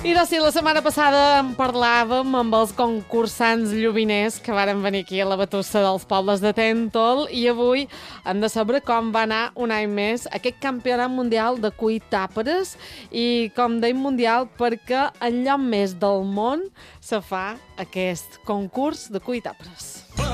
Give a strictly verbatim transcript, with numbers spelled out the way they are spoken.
I doncs sí, la setmana passada en parlàvem amb els concursants llobiners que varen venir aquí a la Batussa dels Pobles de Tèntol i avui hem de saber com va anar un any més aquest campionat mundial de cuir tàperes i com deim mundial perquè en lloc més del món se fa aquest concurs de cuir tàperes.